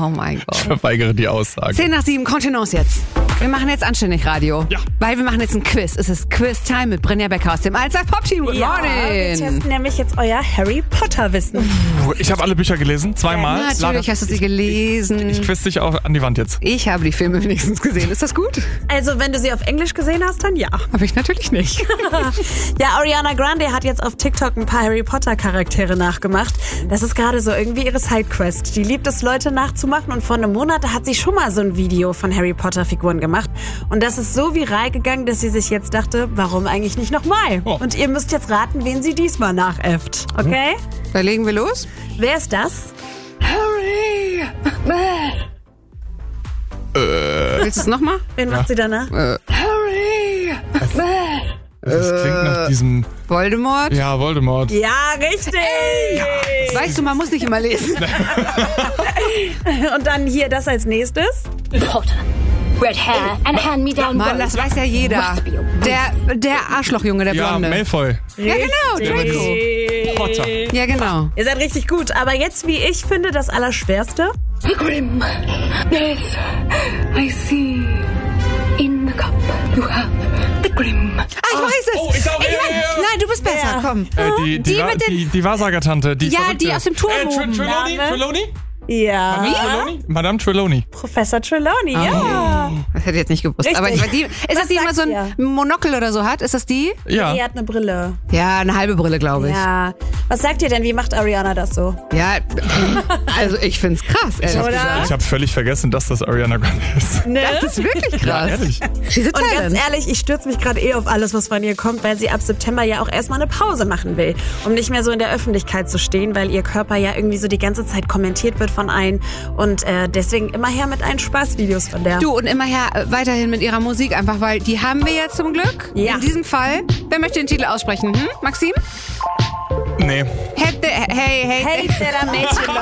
Oh mein Gott. Ich verweigere die Aussage. 10:07, Kontenance jetzt. Wir machen jetzt anständig Radio. Ja. Weil wir machen jetzt ein Quiz. Es ist Quiz-Time mit Brynja Becker aus dem Allzeit Pop-Team. Good Wir morning. testen nämlich jetzt euer Harry Potter-Wissen. Ich habe alle Bücher gelesen, zweimal. Natürlich hast du sie gelesen. Ich quiz dich auch an die Wand jetzt. Ich habe die Filme wenigstens gesehen. Ist das gut? Also, wenn du sie auf Englisch gesehen hast, dann ja. Habe ich natürlich nicht. Ja, Ariana Grande hat jetzt auf TikTok ein paar Harry Potter-Charaktere nachgemacht. Das ist gerade so irgendwie ihre Sidequest. Die liebt es, Leute nachzumachen. Und vor einem Monat hat sie schon mal so ein Video von Harry Potter-Figuren gemacht. Und das ist so viral gegangen, dass sie sich jetzt dachte, warum eigentlich nicht nochmal? Oh. Und ihr müsst jetzt raten, wen sie diesmal nachäfft. Okay? Da legen wir los. Wer ist das? Harry! Willst du es nochmal? Wen macht sie danach? Harry! Das klingt nach diesem... Voldemort? Ja, Voldemort. Ja, richtig! Weißt du, man muss nicht immer lesen. Und dann hier das als nächstes. Potter. Red hair and hand-me-down Mann, das weiß ja jeder. Der Arschlochjunge, der Ja, Blonde. Malfoy. Ja, genau, Draco. Potter. Ja, genau. Ihr seid richtig gut, aber jetzt, wie ich finde, das Allerschwerste. The Grim. Yes, I see. In the cup you have the Grim. Ah, ich weiß es. Oh, ich auch. Nein, du bist besser, Ja. komm. Die Wahrsagertante. Die Ja, Verrückte. die aus dem Turm oben. Trelawney? Ja. Madame Trelawney. Professor Trelawney, ja. Das hätte ich jetzt nicht gewusst. Richtig. Aber ist das die Was immer so ein sagt Monokel oder so hat? Ist das die? Ja. Die hat eine Brille. Ja, eine halbe Brille, glaube ich. Ja. Was sagt ihr denn? Wie macht Ariana das so? Ja, also ich find's krass, ehrlich Oder? gesagt. Ich habe völlig vergessen, dass das Ariana Grande ist. Ne? Das ist wirklich Ja, krass. ehrlich. She's a Und ganz talent. ehrlich, ich stürze mich gerade auf alles, was von ihr kommt, weil sie ab September ja auch erstmal eine Pause machen will, um nicht mehr so in der Öffentlichkeit zu stehen, weil ihr Körper ja irgendwie so die ganze Zeit kommentiert wird von allen und deswegen immer her mit einen Spaßvideos von der. Du, und immer her weiterhin mit ihrer Musik, einfach weil die haben wir jetzt zum Glück. Ja. In diesem Fall. Wer möchte den Titel aussprechen? Maxim? Nee. Hey, Hey, der Mädchen,